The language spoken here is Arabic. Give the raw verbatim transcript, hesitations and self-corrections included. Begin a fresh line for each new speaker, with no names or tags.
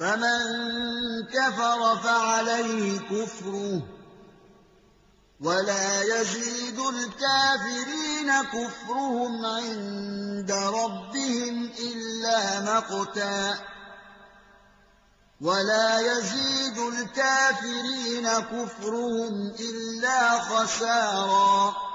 فمن كفر فعليه كفره ولا يزيد الكافرين كفرهم عند ربهم إلا مقتا ولا يزيد الكافرين كفرهم إلا خسارا